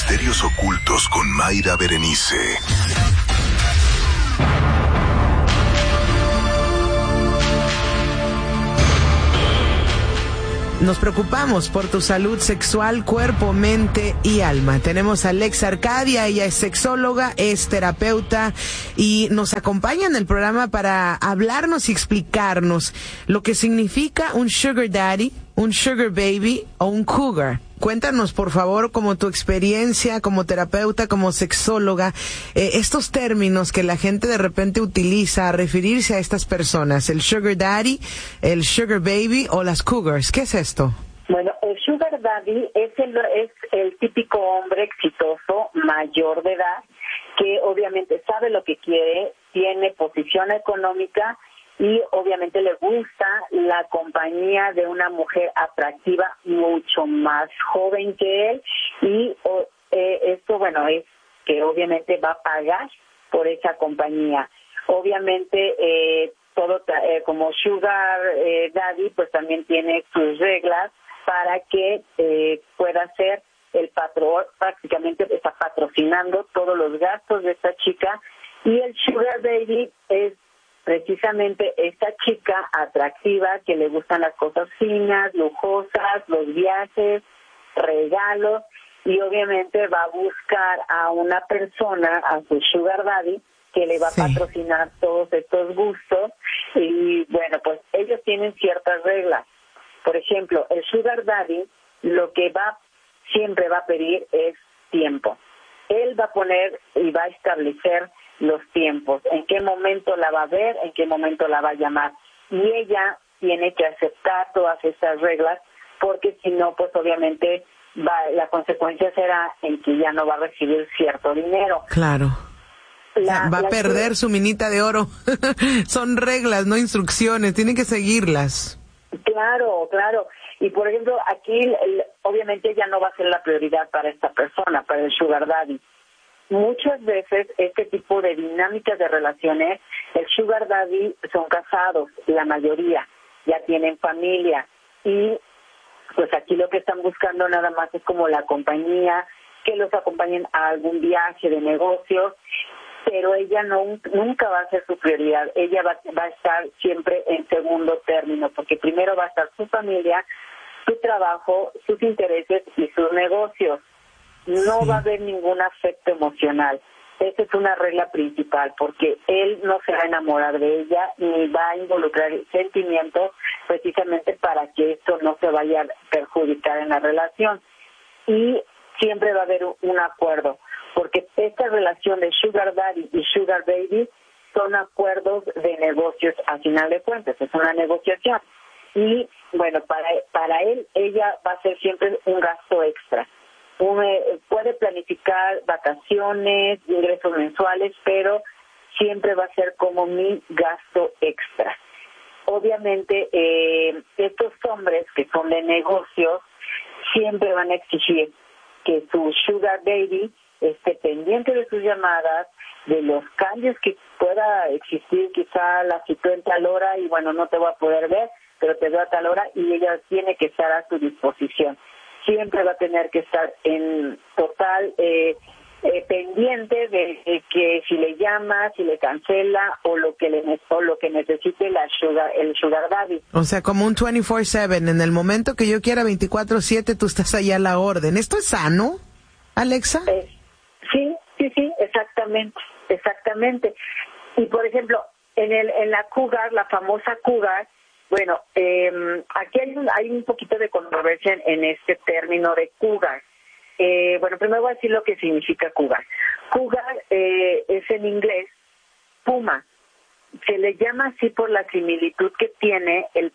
Misterios ocultos con Mayra Berenice. Nos preocupamos por tu salud sexual, cuerpo, mente y alma. Tenemos a Alexa Arcadia, ella es sexóloga, es terapeuta y nos acompaña en el programa para hablarnos y explicarnos lo que significa un sugar daddy, un sugar baby o un cougar. Cuéntanos, por favor, como tu experiencia como terapeuta, como sexóloga, estos términos que la gente de repente utiliza a referirse a estas personas, el sugar daddy, el sugar baby o las cougars. ¿Qué es esto? Bueno, el sugar daddy es el típico hombre exitoso, mayor de edad, que obviamente sabe lo que quiere, tiene posición económica y obviamente le gusta la compañía de una mujer atractiva mucho más joven que él y esto, bueno, es que obviamente va a pagar por esa compañía. Obviamente como sugar daddy pues también tiene sus reglas para que pueda ser el patrón, prácticamente está patrocinando todos los gastos de esta chica, y el sugar baby es precisamente esta chica atractiva que le gustan las cosas finas, lujosas, los viajes, regalos, y obviamente va a buscar a una persona, a su sugar daddy, que le va a patrocinar todos estos gustos. Y bueno, pues ellos tienen ciertas reglas. Por ejemplo, el sugar daddy lo que siempre va a pedir es tiempo. Él va a poner y va a establecer los tiempos, en qué momento la va a ver, en qué momento la va a llamar. Y ella tiene que aceptar todas estas reglas, porque si no, pues obviamente la consecuencia será en que ya no va a recibir cierto dinero. Claro. Va a perder su minita de oro. Son reglas, no instrucciones, tiene que seguirlas. Claro. Y por ejemplo, aquí obviamente ya no va a ser la prioridad para esta persona, para el sugar daddy. Muchas veces este tipo de dinámicas de relaciones, el sugar daddy son casados, la mayoría, ya tienen familia, y pues aquí lo que están buscando nada más es como la compañía, que los acompañen a algún viaje de negocios, pero ella nunca va a ser su prioridad. Ella va a estar siempre en segundo término, porque primero va a estar su familia, su trabajo, sus intereses y sus negocios. No va a haber ningún afecto emocional. Esa es una regla principal, porque él no se va a enamorar de ella ni va a involucrar sentimientos, precisamente para que esto no se vaya a perjudicar en la relación. Y siempre va a haber un acuerdo, porque esta relación de sugar daddy y sugar baby son acuerdos de negocios a final de cuentas, es una negociación. Y bueno, para ella va a ser siempre un gasto extra. Puede planificar vacaciones, ingresos mensuales, pero siempre va a ser como mi gasto extra. Obviamente, estos hombres que son de negocios siempre van a exigir que su sugar baby esté pendiente de sus llamadas, de los cambios que pueda existir, quizá la citó en tal hora y bueno, no te voy a poder ver, pero te veo a tal hora, y ella tiene que estar a su disposición. Siempre va a tener que estar en total pendiente de que si le llama, si le cancela o lo que necesite el sugar daddy. O sea, como un 24/7, en el momento que yo quiera 24/7 tú estás allá a la orden. ¿Esto es sano, Alexa? Sí, exactamente. Y por ejemplo, en la cougar, la famosa cougar, bueno, aquí hay un poquito de controversia en este término de cougar. Bueno, primero voy a decir lo que significa cougar. Cougar es en inglés puma. Se le llama así por la similitud que tiene el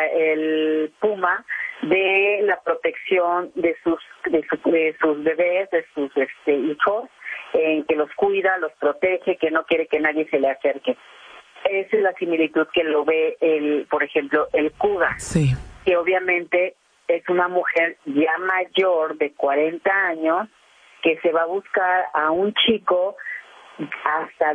puma de la protección de sus bebés, de sus hijos, que los cuida, los protege, que no quiere que nadie se le acerque. Esa es la similitud que lo ve, por ejemplo, el cougar, que obviamente es una mujer ya mayor de 40 años que se va a buscar a un chico hasta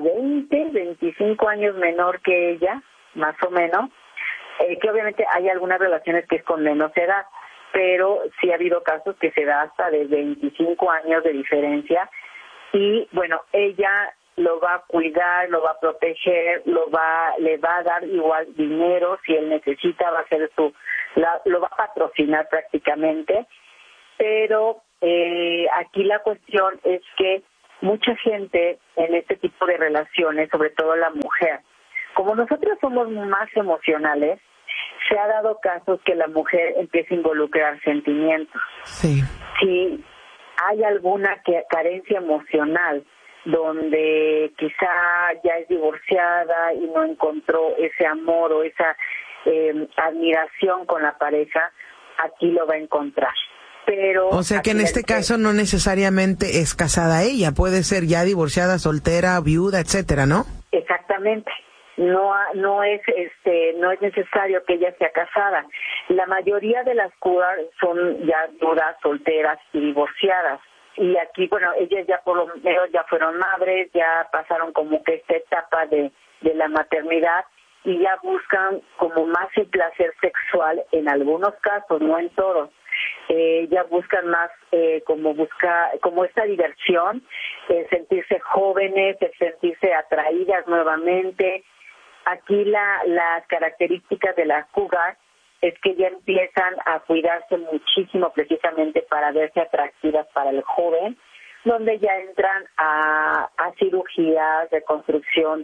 25 años menor que ella, más o menos, que obviamente hay algunas relaciones que es con menos edad, pero sí ha habido casos que se da hasta de 25 años de diferencia y bueno, ella lo va a cuidar, lo va a proteger, le va a dar igual dinero, si él necesita va a hacer lo va a patrocinar prácticamente, pero aquí la cuestión es que mucha gente en este tipo de relaciones, sobre todo la mujer, como nosotros somos más emocionales, se ha dado casos que la mujer empieza a involucrar sentimientos. Sí. Si hay alguna carencia emocional donde quizá ya es divorciada y no encontró ese amor o esa admiración con la pareja, aquí lo va a encontrar. Pero o sea que en este caso no necesariamente es casada ella, puede ser ya divorciada, soltera, viuda, etcétera, ¿no? Exactamente. No es necesario que ella sea casada. La mayoría de las curas son ya viudas, solteras y divorciadas. Y aquí, bueno, ellas ya por lo menos ya fueron madres, ya pasaron como que esta etapa de la maternidad y ya buscan como más el placer sexual en algunos casos, no en todos. Ya buscan más como esta diversión, sentirse jóvenes, sentirse atraídas nuevamente. Aquí las características de las cougar es que ya empiezan a cuidarse muchísimo precisamente para verse atractivas para el joven, donde ya entran a cirugías, reconstrucción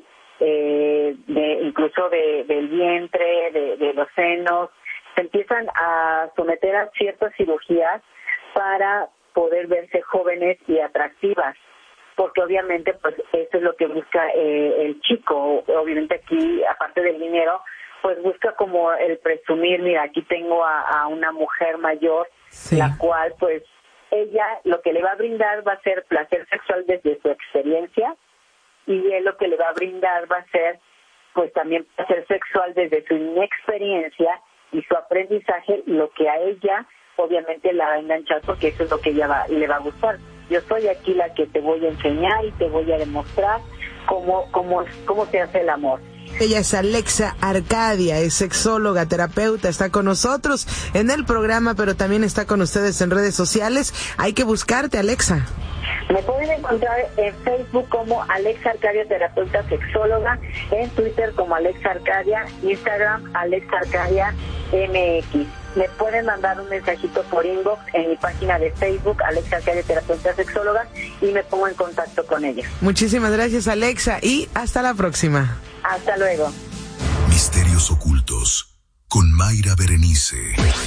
incluso del vientre, de los senos, se empiezan a someter a ciertas cirugías para poder verse jóvenes y atractivas, porque obviamente pues eso es lo que busca el chico. Obviamente aquí, aparte del dinero, pues busca como el presumir, mira, aquí tengo a una mujer mayor, sí, la cual pues ella lo que le va a brindar va a ser placer sexual desde su experiencia y él lo que le va a brindar va a ser pues también placer sexual desde su inexperiencia y su aprendizaje, lo que a ella obviamente la va a enganchar porque eso es lo que ella le va a gustar. Yo soy aquí la que te voy a enseñar y te voy a demostrar cómo se hace el amor. Ella es Alexa Arcadia, es sexóloga, terapeuta, está con nosotros en el programa, pero también está con ustedes en redes sociales. Hay que buscarte, Alexa. Me pueden encontrar en Facebook como Alexa Arcadia, terapeuta sexóloga, en Twitter como Alexa Arcadia, Instagram Alexa Arcadia MX. Me pueden mandar un mensajito por inbox en mi página de Facebook, Alexa Arcadia, terapeuta sexóloga, y me pongo en contacto con ella. Muchísimas gracias, Alexa, y hasta la próxima. Hasta luego. Misterios ocultos con Mayra Berenice.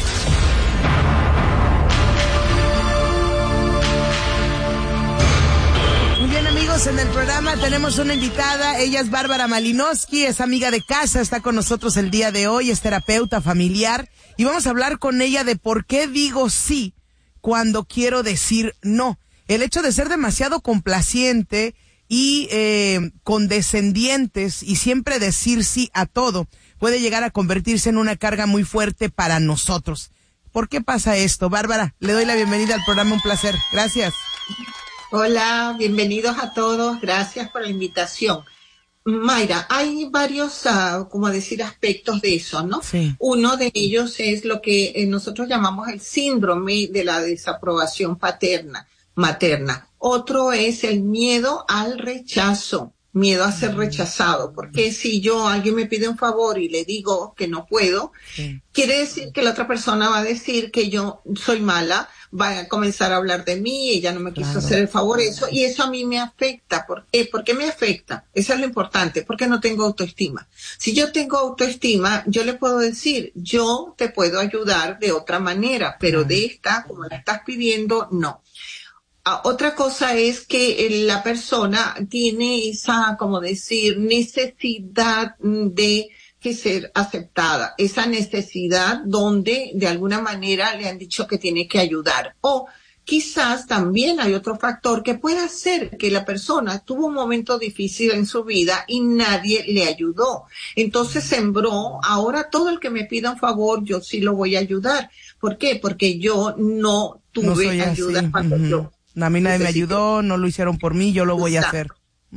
Muy bien, amigos, en el programa tenemos una invitada. Ella es Bárbara Malinowski, es amiga de casa, está con nosotros el día de hoy, es terapeuta familiar y vamos a hablar con ella de por qué digo sí cuando quiero decir no. El hecho de ser demasiado complaciente y condescendientes y siempre decir sí a todo puede llegar a convertirse en una carga muy fuerte para nosotros. ¿Por qué pasa esto? Bárbara, le doy la bienvenida al programa, un placer. Gracias. Hola, bienvenidos a todos, gracias por la invitación. Mayra, hay varios, aspectos de eso, ¿no? Sí. Uno de ellos es lo que nosotros llamamos el síndrome de la desaprobación materna. Otro es el miedo al rechazo, miedo a ser rechazado, porque si alguien me pide un favor y le digo que no puedo, sí, quiere decir que la otra persona va a decir que yo soy mala, va a comenzar a hablar de mí, ella no me quiso hacer el favor, y eso a mí me afecta. ¿Por qué? ¿Por qué me afecta? Eso es lo importante, porque no tengo autoestima. Si yo tengo autoestima, yo le puedo decir, yo te puedo ayudar de otra manera, pero de esta, como la estás pidiendo, no. Otra cosa es que la persona tiene esa, necesidad de que ser aceptada, esa necesidad donde de alguna manera le han dicho que tiene que ayudar. O quizás también hay otro factor que puede ser que la persona tuvo un momento difícil en su vida y nadie le ayudó. Entonces sembró, ahora todo el que me pida un favor, yo sí lo voy a ayudar. ¿Por qué? Porque yo no tuve ayuda cuando yo... A mí nadie me ayudó, no lo hicieron por mí, yo lo voy a hacer.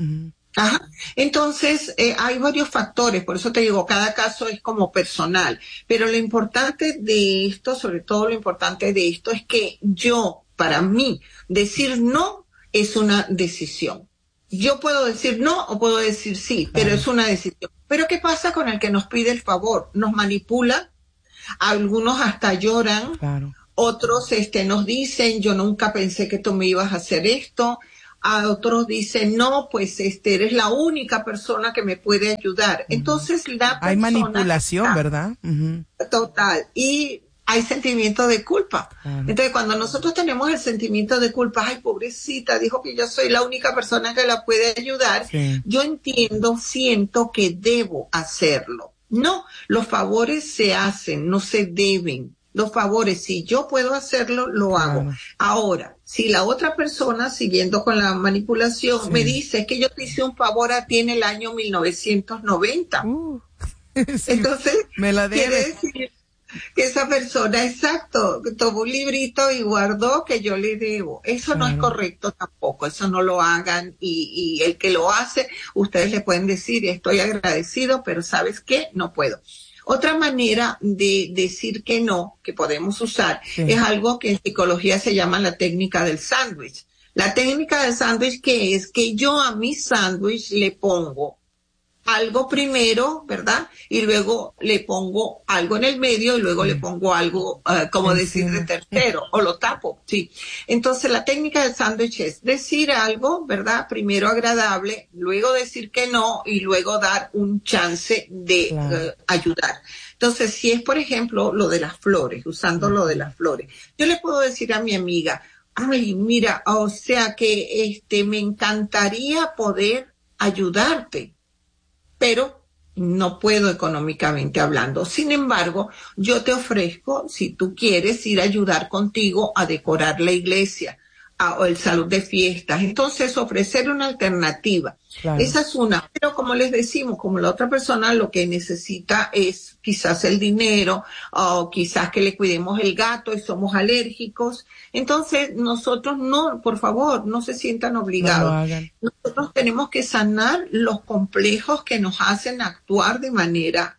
Ajá. Entonces, hay varios factores, por eso te digo, cada caso es como personal, pero lo importante de esto, sobre todo lo importante de esto es que para mí, decir no es una decisión. Yo puedo decir no o puedo decir sí, pero es una decisión. Pero ¿qué pasa con el que nos pide el favor? Nos manipula, algunos hasta lloran, otros nos dicen, yo nunca pensé que tú me ibas a hacer esto. A otros dicen, no, pues eres la única persona que me puede ayudar. Entonces la persona... Hay manipulación, ¿verdad? Total. Y hay sentimiento de culpa. Entonces cuando nosotros tenemos el sentimiento de culpa, ay, pobrecita, dijo que yo soy la única persona que la puede ayudar, yo siento que debo hacerlo. No, los favores se hacen, no se deben. Los favores, si yo puedo hacerlo, lo hago. Ahora, si la otra persona, siguiendo con la manipulación, me dice que yo te hice un favor a ti en el año 1990. Entonces, me la debe. Quiere decir que esa persona, exacto, tomó un librito y guardó que yo le debo. Eso no es correcto tampoco, eso no lo hagan y el que lo hace, ustedes le pueden decir, estoy agradecido, pero ¿sabes qué? No puedo. Otra manera de decir que no, que podemos usar, es algo que en psicología se llama la técnica del sándwich. La técnica del sándwich, que es que yo a mi sándwich le pongo algo primero, ¿verdad? Y luego le pongo algo en el medio y luego le pongo algo, como decir, de tercero, o lo tapo, sí. Entonces la técnica del sándwich es decir algo, ¿verdad? Primero agradable, luego decir que no y luego dar un chance de ayudar. Entonces, si es, por ejemplo, lo de las flores, usando lo de las flores, yo le puedo decir a mi amiga, ay, mira, o sea que me encantaría poder ayudarte, pero no puedo económicamente hablando. Sin embargo, yo te ofrezco, si tú quieres, ir a ayudar contigo a decorar la iglesia o el salón de fiestas. Entonces, ofrecer una alternativa. Esa es una. Pero como les decimos, como la otra persona lo que necesita es quizás el dinero o quizás que le cuidemos el gato y somos alérgicos. Entonces, nosotros no, por favor, no se sientan obligados. No nosotros tenemos que sanar los complejos que nos hacen actuar de manera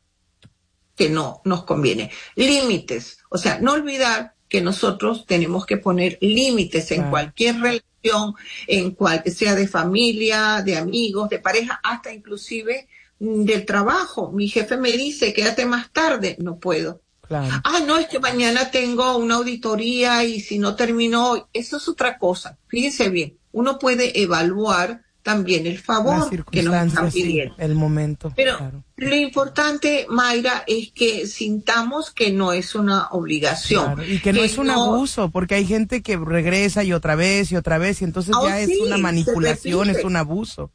que no nos conviene. Límites. O sea, no olvidar que nosotros tenemos que poner límites en cualquier relación, en cual sea de familia, de amigos, de pareja, hasta inclusive del trabajo. Mi jefe me dice, quédate más tarde, no puedo. No, es que mañana tengo una auditoría y si no termino hoy, eso es otra cosa. Fíjense bien, uno puede evaluar también el favor que nos están pidiendo. El momento. Pero lo importante, Mayra, es que sintamos que no es una obligación. Y que no es un abuso, porque hay gente que regresa y otra vez, y entonces ya es una manipulación, es un abuso.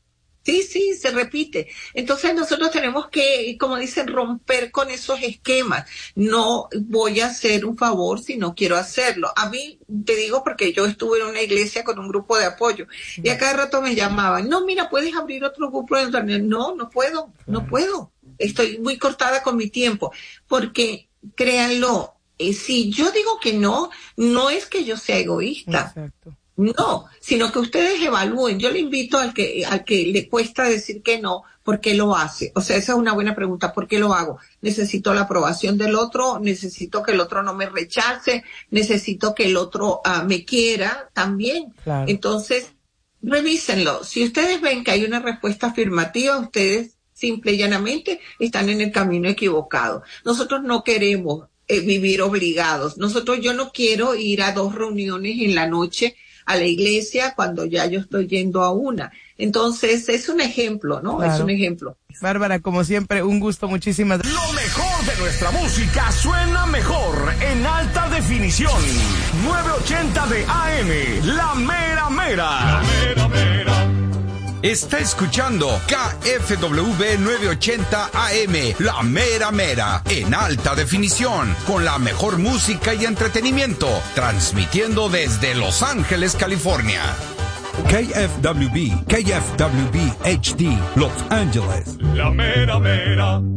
Sí, se repite. Entonces nosotros tenemos que, como dicen, romper con esos esquemas. No voy a hacer un favor si no quiero hacerlo. A mí, te digo porque yo estuve en una iglesia con un grupo de apoyo y a cada rato me llamaban, no, mira, ¿puedes abrir otro grupo de internet? No puedo. Estoy muy cortada con mi tiempo porque, créanlo, si yo digo que no es que yo sea egoísta. Exacto. No, sino que ustedes evalúen. Yo le invito al que le cuesta decir que no, ¿por qué lo hace? O sea, esa es una buena pregunta. ¿Por qué lo hago? Necesito la aprobación del otro, necesito que el otro no me rechace, necesito que el otro me quiera también. Entonces, revísenlo. Si ustedes ven que hay una respuesta afirmativa, ustedes simple y llanamente están en el camino equivocado. Nosotros no queremos vivir obligados. Yo no quiero ir a 2 reuniones en la noche a la iglesia cuando ya yo estoy yendo a una. Entonces, es un ejemplo, ¿no? Es un ejemplo. Bárbara, como siempre, un gusto, muchísimas gracias. Lo mejor de nuestra música suena mejor en alta definición. 980 de AM, La Mera Mera. La Mera Mera. Está escuchando KFWB 980 AM, La Mera Mera, en alta definición, con la mejor música y entretenimiento, transmitiendo desde Los Ángeles, California. KFWB HD, Los Ángeles. La Mera Mera.